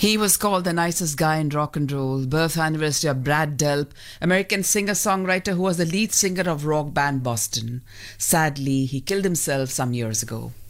He was called the nicest guy in rock and roll. Birth anniversary of Brad Delp, American singer-songwriter who was the lead singer of rock band Boston. Sadly, he killed himself some years ago.